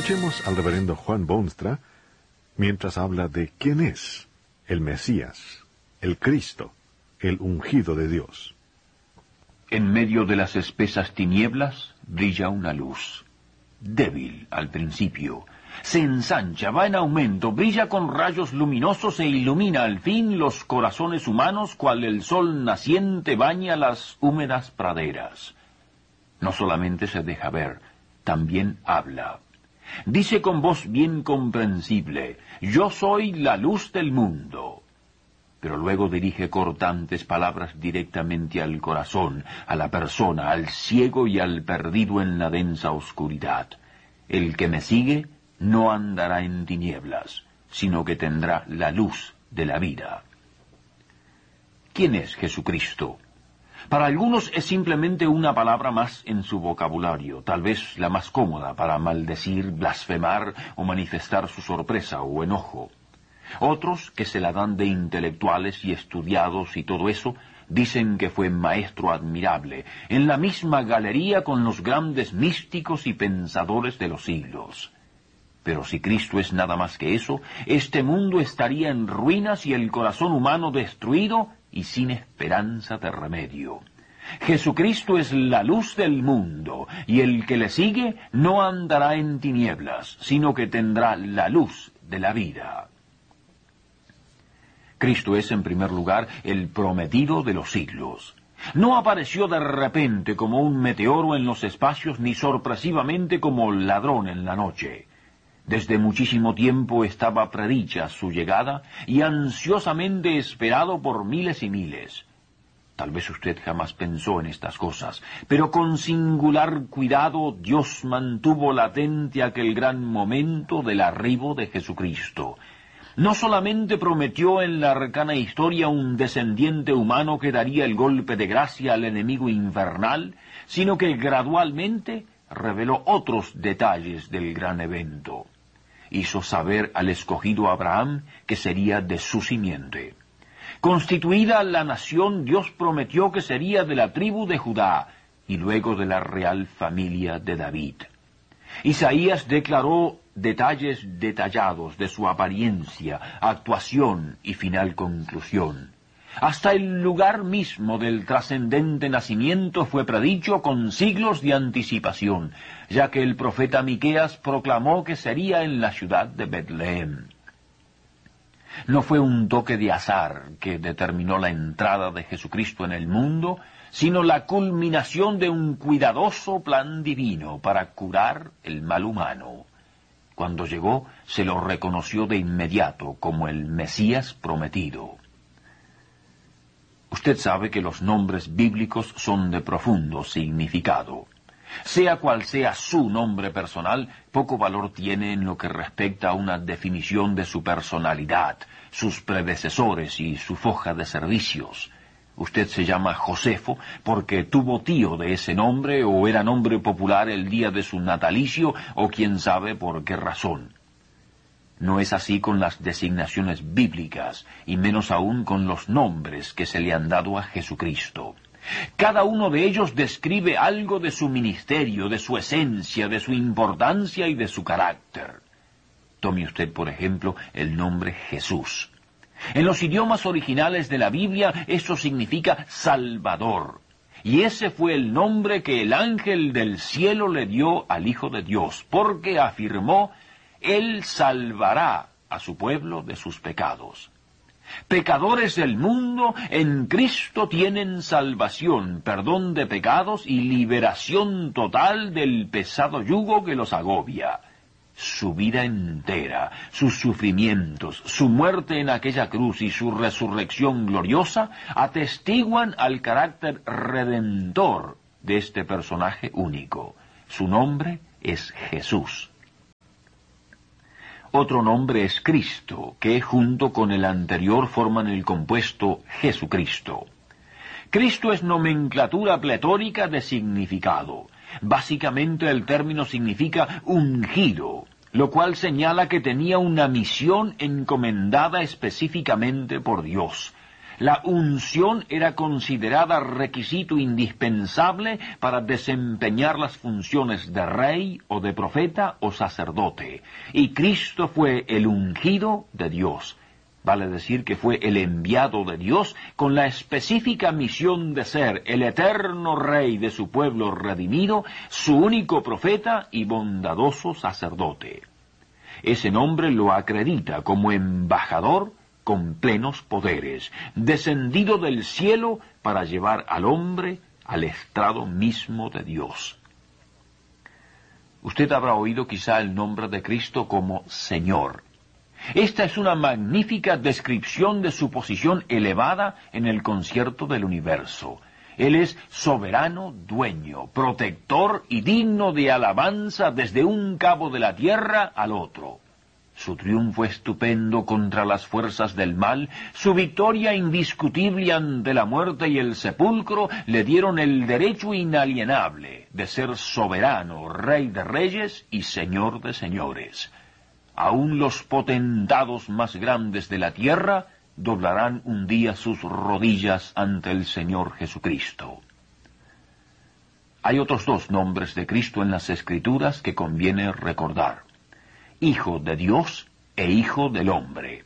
Escuchemos al reverendo Juan Boonstra mientras habla de quién es el Mesías, el Cristo, el ungido de Dios. En medio de las espesas tinieblas brilla una luz, débil al principio. Se ensancha, va en aumento, brilla con rayos luminosos e ilumina al fin los corazones humanos, cual el sol naciente baña las húmedas praderas. No solamente se deja ver, también habla. Dice con voz bien comprensible: yo soy la luz del mundo. Pero luego dirige cortantes palabras directamente al corazón, a la persona, al ciego y al perdido en la densa oscuridad. El que me sigue no andará en tinieblas, sino que tendrá la luz de la vida. ¿Quién es Jesucristo? Para algunos es simplemente una palabra más en su vocabulario, tal vez la más cómoda para maldecir, blasfemar o manifestar su sorpresa o enojo. Otros, que se la dan de intelectuales y estudiados y todo eso, dicen que fue maestro admirable, en la misma galería con los grandes místicos y pensadores de los siglos. Pero si Cristo es nada más que eso, este mundo estaría en ruinas y el corazón humano destruido y sin esperanza de remedio. Jesucristo es la luz del mundo, y el que le sigue no andará en tinieblas, sino que tendrá la luz de la vida. Cristo es, en primer lugar, el prometido de los siglos. No apareció de repente como un meteoro en los espacios, ni sorpresivamente como ladrón en la noche. Desde muchísimo tiempo estaba predicha su llegada y ansiosamente esperado por miles y miles. Tal vez usted jamás pensó en estas cosas, pero con singular cuidado Dios mantuvo latente aquel gran momento del arribo de Jesucristo. No solamente prometió en la arcana historia un descendiente humano que daría el golpe de gracia al enemigo infernal, sino que gradualmente reveló otros detalles del gran evento. Hizo saber al escogido Abraham que sería de su simiente. Constituida la nación, Dios prometió que sería de la tribu de Judá y luego de la real familia de David. Isaías declaró detalles detallados de su apariencia, actuación y final conclusión. Hasta el lugar mismo del trascendente nacimiento fue predicho con siglos de anticipación, ya que el profeta Miqueas proclamó que sería en la ciudad de Betlehem. No fue un toque de azar que determinó la entrada de Jesucristo en el mundo, sino la culminación de un cuidadoso plan divino para curar el mal humano. Cuando llegó, se lo reconoció de inmediato como el Mesías prometido. Usted sabe que los nombres bíblicos son de profundo significado. Sea cual sea su nombre personal, poco valor tiene en lo que respecta a una definición de su personalidad, sus predecesores y su foja de servicios. Usted se llama Josefo porque tuvo tío de ese nombre o era nombre popular el día de su natalicio o quién sabe por qué razón. No es así con las designaciones bíblicas, y menos aún con los nombres que se le han dado a Jesucristo. Cada uno de ellos describe algo de su ministerio, de su esencia, de su importancia y de su carácter. Tome usted, por ejemplo, el nombre Jesús. En los idiomas originales de la Biblia, eso significa Salvador. Y ese fue el nombre que el ángel del cielo le dio al Hijo de Dios, porque afirmó: Él salvará a su pueblo de sus pecados. Pecadores del mundo, en Cristo tienen salvación, perdón de pecados y liberación total del pesado yugo que los agobia. Su vida entera, sus sufrimientos, su muerte en aquella cruz y su resurrección gloriosa atestiguan al carácter redentor de este personaje único. Su nombre es Jesús. Otro nombre es Cristo, que junto con el anterior forman el compuesto Jesucristo. Cristo es nomenclatura pletórica de significado. Básicamente el término significa ungido, lo cual señala que tenía una misión encomendada específicamente por Dios. La unción era considerada requisito indispensable para desempeñar las funciones de rey o de profeta o sacerdote, y Cristo fue el ungido de Dios. Vale decir que fue el enviado de Dios con la específica misión de ser el eterno Rey de su pueblo redimido, su único profeta y bondadoso sacerdote. Ese nombre lo acredita como embajador con plenos poderes, descendido del cielo para llevar al hombre al estrado mismo de Dios. Usted habrá oído quizá el nombre de Cristo como Señor. Esta es una magnífica descripción de su posición elevada en el concierto del universo. Él es soberano, dueño, protector y digno de alabanza desde un cabo de la tierra al otro. Su triunfo estupendo contra las fuerzas del mal, su victoria indiscutible ante la muerte y el sepulcro, le dieron el derecho inalienable de ser soberano, rey de reyes y señor de señores. Aún los potentados más grandes de la tierra doblarán un día sus rodillas ante el Señor Jesucristo. Hay otros dos nombres de Cristo en las Escrituras que conviene recordar: Hijo de Dios e Hijo del Hombre.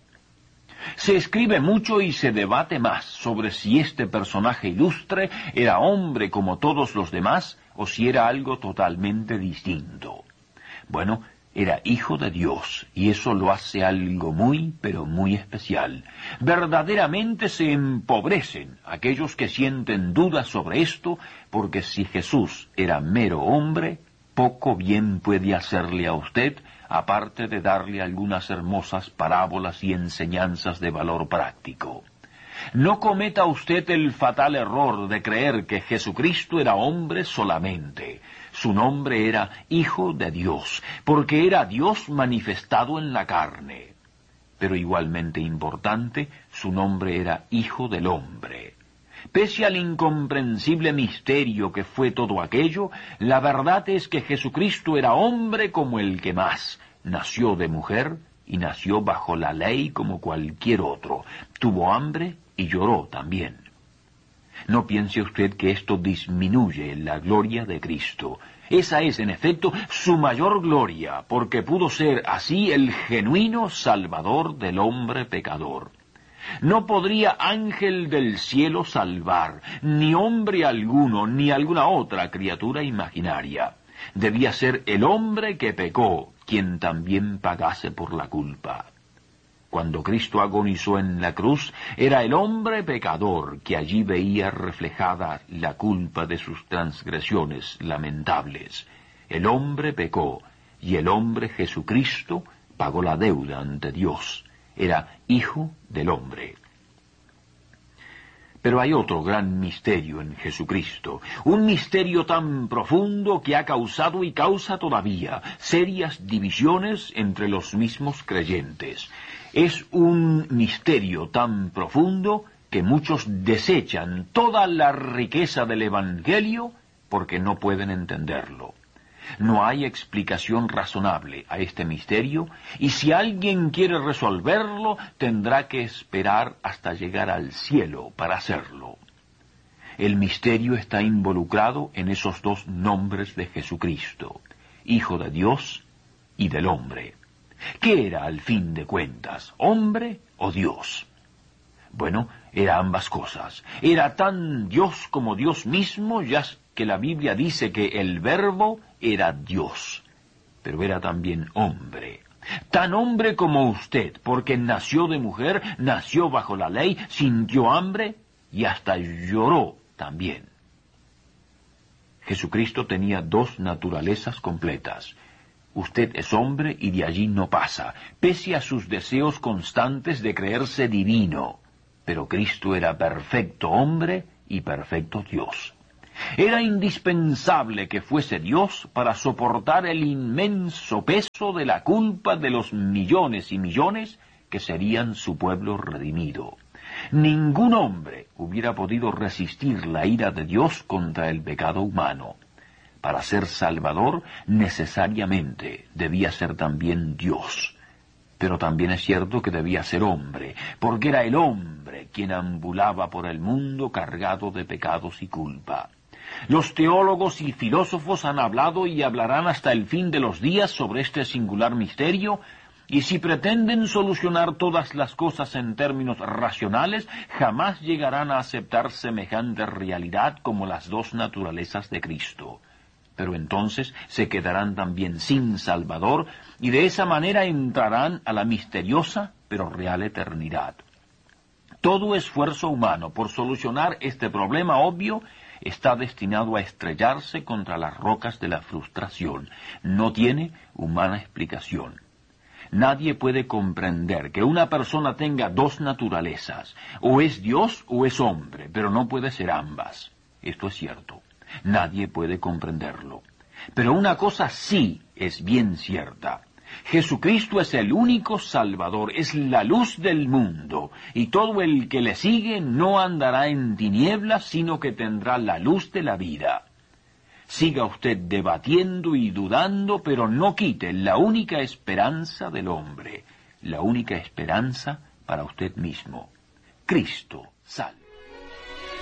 Se escribe mucho y se debate más sobre si este personaje ilustre era hombre como todos los demás o si era algo totalmente distinto. Bueno, era hijo de Dios, y eso lo hace algo muy, pero muy especial. Verdaderamente se empobrecen aquellos que sienten dudas sobre esto, porque si Jesús era mero hombre, poco bien puede hacerle a usted, aparte de darle algunas hermosas parábolas y enseñanzas de valor práctico. No cometa usted el fatal error de creer que Jesucristo era hombre solamente. Su nombre era Hijo de Dios, porque era Dios manifestado en la carne. Pero igualmente importante, su nombre era Hijo del Hombre. Pese al incomprensible misterio que fue todo aquello, la verdad es que Jesucristo era hombre como el que más. Nació de mujer y nació bajo la ley como cualquier otro. Tuvo hambre y lloró también. No piense usted que esto disminuye la gloria de Cristo. Esa es, en efecto, su mayor gloria, porque pudo ser así el genuino Salvador del hombre pecador. No podría ángel del cielo salvar, ni hombre alguno, ni alguna otra criatura imaginaria. Debía ser el hombre que pecó, quien también pagase por la culpa. Cuando Cristo agonizó en la cruz, era el hombre pecador que allí veía reflejada la culpa de sus transgresiones lamentables. El hombre pecó, y el hombre Jesucristo pagó la deuda ante Dios. Era Hijo del Hombre. Pero hay otro gran misterio en Jesucristo, un misterio tan profundo que ha causado y causa todavía serias divisiones entre los mismos creyentes. Es un misterio tan profundo que muchos desechan toda la riqueza del Evangelio porque no pueden entenderlo. No hay explicación razonable a este misterio, y si alguien quiere resolverlo, tendrá que esperar hasta llegar al cielo para hacerlo. El misterio está involucrado en esos dos nombres de Jesucristo, Hijo de Dios y del hombre. ¿Qué era al fin de cuentas, hombre o Dios? Bueno, era ambas cosas. Era tan Dios como Dios mismo, ya que la Biblia dice que el Verbo era Dios, pero era también hombre. Tan hombre como usted, porque nació de mujer, nació bajo la ley, sintió hambre y hasta lloró también. Jesucristo tenía dos naturalezas completas. Usted es hombre y de allí no pasa, pese a sus deseos constantes de creerse divino. Pero Cristo era perfecto hombre y perfecto Dios. Era indispensable que fuese Dios para soportar el inmenso peso de la culpa de los millones y millones que serían su pueblo redimido. Ningún hombre hubiera podido resistir la ira de Dios contra el pecado humano. Para ser Salvador, necesariamente debía ser también Dios. Pero también es cierto que debía ser hombre, porque era el hombre quien ambulaba por el mundo cargado de pecados y culpa. Los teólogos y filósofos han hablado y hablarán hasta el fin de los días sobre este singular misterio, y si pretenden solucionar todas las cosas en términos racionales, jamás llegarán a aceptar semejante realidad como las dos naturalezas de Cristo. Pero entonces se quedarán también sin Salvador, y de esa manera entrarán a la misteriosa pero real eternidad. Todo esfuerzo humano por solucionar este problema obvio está destinado a estrellarse contra las rocas de la frustración. No tiene humana explicación. Nadie puede comprender que una persona tenga dos naturalezas, o es Dios o es hombre, pero no puede ser ambas. Esto es cierto. Nadie puede comprenderlo. Pero una cosa sí es bien cierta. Jesucristo es el único Salvador, es la luz del mundo, y todo el que le sigue no andará en tinieblas, sino que tendrá la luz de la vida. Siga usted debatiendo y dudando, pero no quite la única esperanza del hombre, la única esperanza para usted mismo. Cristo salva.